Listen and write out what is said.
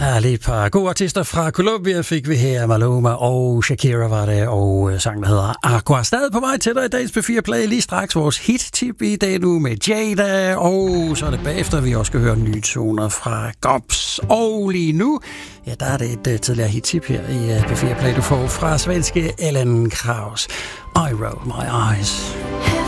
Ja, lige et par gode artister fra Colombia fik vi her. Maluma og Shakira var det, og sang, der hedder Aqua. Stadig på vej til dig i dagens P4 Play. Lige straks vores hit-tip i dag nu med Jada, og så er det bagefter, vi også skal høre nye toner fra Gops. Og lige nu, ja, der er det et tidligere hit-tip her i P4 Play, du får fra svenske Ellen Kraus. I roll my eyes.